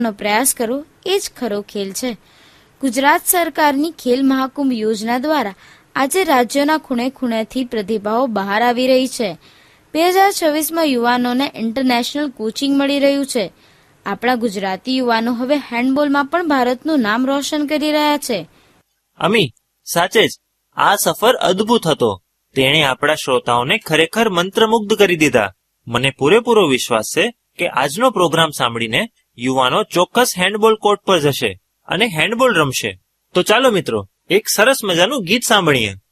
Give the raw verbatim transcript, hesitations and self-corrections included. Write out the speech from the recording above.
નો પ્રયાસ કરવો એ જ ખરો ખેલ છે. ગુજરાત સરકારની ખેલ મહાકુંભ યોજના દ્વારા આજે રાજ્યોના ખૂણે ખૂણેથી પ્રતિભાઓ બહાર આવી રહી છે. બે હજાર છવ્વીસમાં યુવાનોને ઇન્ટરનેશનલ કોચિંગ મળી રહ્યું છે. આપણા ગુજરાતી યુવાનો હવે હેન્ડબોલમાં પણ ભારતનું નામ રોશન કરી રહ્યા છે. અમી, સાચે જ આ સફર અદ્ભુત હતો. તેણે આપણા શ્રોતાઓને ખરેખર મંત્રમુગ્ધ કરી દીધા. મને પૂરેપૂરો વિશ્વાસ છે કે આજનો પ્રોગ્રામ સાંભળીને યુવાનો ચોક્કસ હેન્ડબોલ કોર્ટ પર જશે અને હેન્ડબોલ રમશે. તો ચાલો મિત્રો, એક સરસ મજાનું ગીત સાંભળીએ.